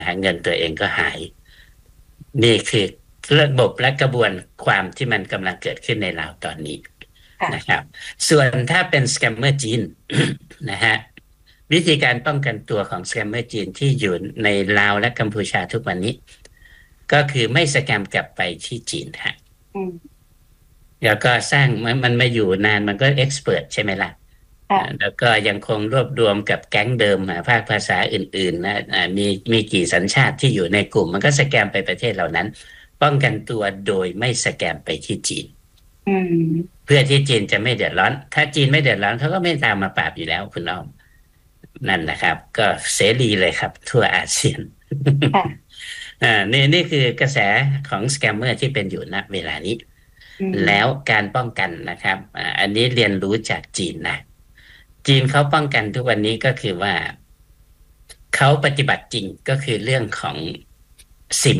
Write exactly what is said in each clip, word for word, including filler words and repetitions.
เงินตัวเองก็หายนี่คือระบบและกระบวนความที่มันกำลังเกิดขึ้นในลาวตอนนี้นะครับส่วนถ้าเป็นสแกมเมอร์จีน นะฮะวิธีการป้องกันตัวของสแกมเมอร์จีนที่อยู่ในลาวและกัมพูชาทุกวันนี้ก็คือไม่สแกมกลับไปที่จีนฮะแล้วก็สร้างมันมันมาอยู่นานมันก็เอ็กซ์เพิร์ทใช่ไหมล่ะแล้วก็ยังคงรวบรวมกับแก๊งเดิมภาคภาษาอื่นๆนะมีมีกี่สัญชาติที่อยู่ในกลุ่มมันก็สแกมไปประเทศเหล่านั้นป้องกันตัวโดยไม่สแกมไปที่จีนเพื่อที่จีนจะไม่เดือดร้อนถ้าจีนไม่เดือดร้อนเขาก็ไม่ตามมาปราบอยู่แล้วคุณอ้อมนั่นนะครับก็เสรีเลยครับทั่วอาเซียนอ่านี่นี่คือกระแสของสแกมเมอร์ที่เป็นอยู่ณเวลานี้แล้วการป้องกันนะครับอันนี้เรียนรู้จากจีนนะจีนเขาป้องกันทุกวันนี้ก็คือว่าเขาปฏิบัติจริงก็คือเรื่องของซิม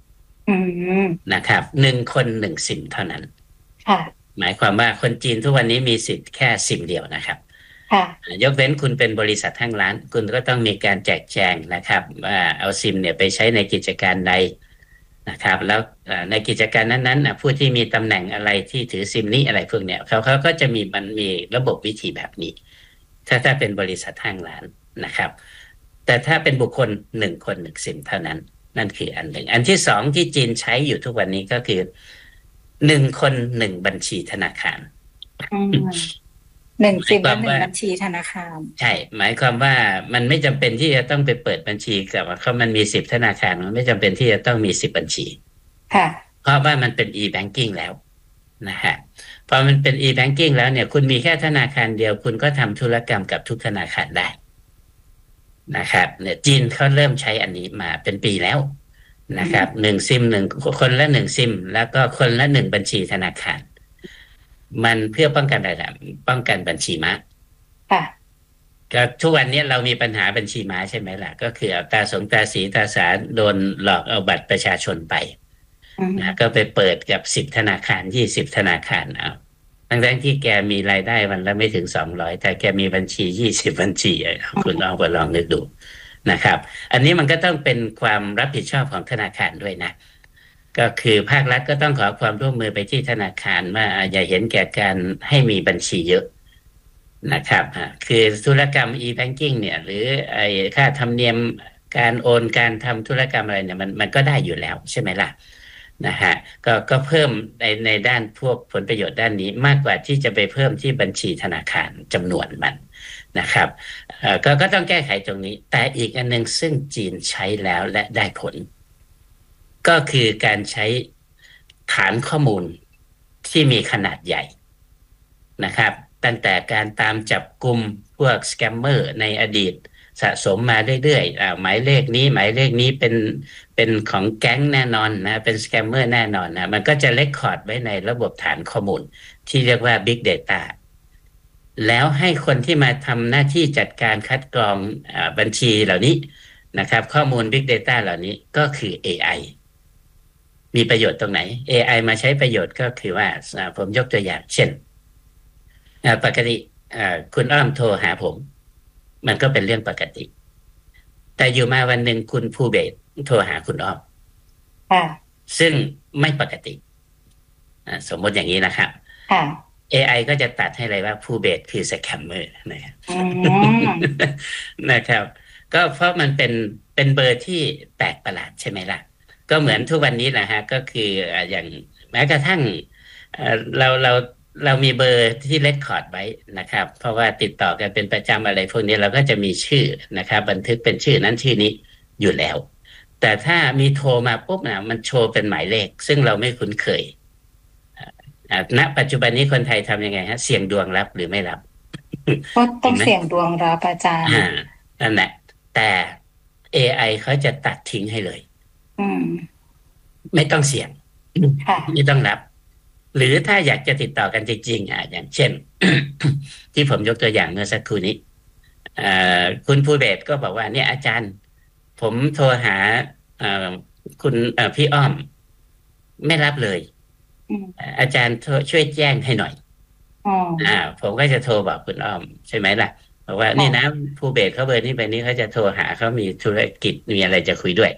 นะครับหนึ่งคนหนึ่งซิมเท่านั้นหมายความว่าคนจีนทุกวันนี้มีสิทธิ์แค่ซิมเดียวนะครับยกเว้นคุณเป็นบริษัทห้างร้านคุณก็ต้องมีการแจกแจงนะครับว่าเอาซิมเนี่ยไปใช้ในกิจการใดนะครับแล้วในกิจการนั้นๆผู้ที่มีตำแหน่งอะไรที่ถือซิมนี้อะไรพวกเนี้ยเขาเขาก็จะมีมันมีระบบวิธีแบบนี้ถ้าถ้าเป็นบริษัทห้างร้านนะครับแต่ถ้าเป็นบุคคลหนึ่งคนหนึ่งซิมเท่านั้นนั่นคืออันหนึ่งอันที่สองที่จีนใช้อยู่ทุกวันนี้ก็คือหนึ่งคนหนึ่งบัญชีธนาคารหนึ่งซิมและหนึ่งบัญชีธนาคารใช่หมายความว่ามันไม่จำเป็นที่จะต้องไปเปิดบัญชีกับว่าเขามันมีสิบธนาคารมันไม่จำเป็นที่จะต้องมีสิบบัญชีค่ะเพราะว่ามันเป็น e-banking แล้วนะฮะพอมันเป็น e-banking แล้วเนี่ยคุณมีแค่ธนาคารเดียวคุณก็ทำธุรกรรมกับทุกธนาคารได้นะครับเนี่ยจีนเขาเริ่มใช้อันนี้มาเป็นปีแล้วนะครับหนึ่งซิมหนึ่งคนละหนึ่งซิมแล้วก็คนละหนึ่งบัญชีธนาคารมันเพื่อป้องกันอะไรป้องกันบัญชีม้าค่ะก็ทุกวันนี้เรามีปัญหาบัญชีม้าใช่ไหมล่ะก็คือเอาตาสงตาสีตาสาโดนหลอกเอาบัตรประชาชนไปนะก็ไปเปิดกับสิบธนาคารยี่สิบธนาคารเอาทั้งๆที่แกมีรายได้วันละไม่ถึงสองร้อยแต่แกมีบัญชียี่สิบบัญชีคุณลองไปลองนึกดูนะครับอันนี้มันก็ต้องเป็นความรับผิดชอบของธนาคารด้วยนะก็คือภาครัฐก็ต้องขอความร่วมมือไปที่ธนาคารว่าอย่าเห็นแก่การให้มีบัญชีเยอะนะครับคือธุรกรรม e-banking เนี่ยหรือไอ้ค่าธรรมเนียมการโอนการทำธุรกรรมอะไรเนี่ยมันมันก็ได้อยู่แล้วใช่ไหมล่ะนะฮะก็ก็เพิ่มในในด้านพวกผลประโยชน์ด้านนี้มากกว่าที่จะไปเพิ่มที่บัญชีธนาคารจำนวนมันนะครับก็ก็ต้องแก้ไขตรงนี้แต่อีกอันนึงซึ่งจีนใช้แล้วและได้ผลก็คือการใช้ฐานข้อมูลที่มีขนาดใหญ่นะครับตั้งแต่การตามจับกลุ่มพวกสแกมเมอร์ในอดีตสะสมมาเรื่อยๆหมายเลขนี้หมายเลขนี้เป็นเป็นของแก๊งแน่นอนนะเป็นสแกมเมอร์แน่นอนนะมันก็จะเรคคอร์ดไว้ในระบบฐานข้อมูลที่เรียกว่า Big Data แล้วให้คนที่มาทำหน้าที่จัดการคัดกรองบัญชีเหล่านี้นะครับข้อมูล Big Data เหล่านี้ก็คือ เอ ไอ มีประโยชน์ตรงไหน เอ ไอ มาใช้ประโยชน์ก็คือว่าผมยกตัวอย่างเช่นปกติคุณอ้อมโทรหาผมมันก็เป็นเรื่องปกติแต่อยู่มาวันหนึ่งคุณภูเบศโทรหาคุณอ้อมซึ่งไม่ปกติสมมติอย่างนี้นะครับ เอ ไอ ก็จะตัดให้เลยว่าภูเบศคือสแคมเมอร์นะครับ นะครับก็เพราะมันเป็นเป็นเบอร์ที่แปลกประหลาดใช่ไหมล่ะก็เหมือนทุกวันนี้นะฮะก็คืออย่างแม้กระทั่งเราเราเรามีเบอร์ที่เรคคอร์ดไว้นะครับเพราะว่าติดต่อกันเป็นประจำอะไรพวกนี้เราก็จะมีชื่อนะครับบันทึกเป็นชื่อนั้นชื่อนี้อยู่แล้วแต่ถ้ามีโทรมาปุ๊บนะมันโชว์เป็นหมายเลขซึ่งเราไม่คุ้นเคยณปัจจุบันนี้คนไทยทำยังไงฮะเสี่ยงดวงรับหรือไม่รับก็ต้องเสี่ยงดวงรับอาจารย์นั่นแหละแต่ เอ ไอ เขาจะตัดทิ้งให้เลยไม่ต้องเสี่ยงไม่ต้องรับหรือถ้าอยากจะติดต่อกันจริงๆอ่ะอย่างเช่น ที่ผมยกตัวอย่างเมื่อสักครู่นี้คุณภูเบศก็บอกว่าเนี่ยอาจารย์ผมโทรหาคุณพี่อ้อมไม่รับเลยอาจารย์ช่วยแจ้งให้หน่อยอ่าผมก็จะโทรบอกคุณอ้อมใช่ไหมล่ะบอกว่านี่นะภูเบศเขาเบอร์นี้ไปนี้เขาจะโทรหาเขามีธุรกิจมีอะไรจะคุยด้วย